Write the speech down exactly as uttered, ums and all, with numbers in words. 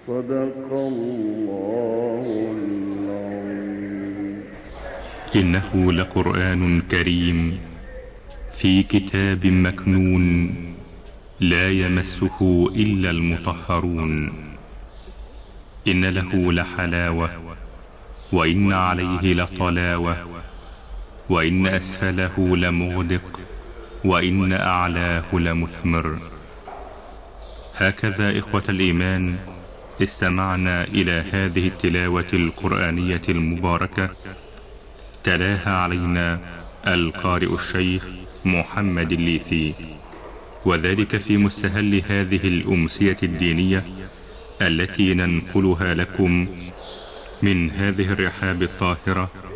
صدق الله العظيم. إنه لقرآن كريم في كتاب مكنون لا يمسه إلا المطهرون. إن له لحلاوة وإن عليه لطلاوة وإن أسفله لمغدق وإن أعلاه لمثمر. هكذا إخوة الإيمان استمعنا إلى هذه التلاوة القرآنية المباركة، تلاها علينا القارئ الشيخ محمد الليثي، وذلك في مستهل هذه الأمسية الدينية التي ننقلها لكم من هذه الرحاب الطاهرة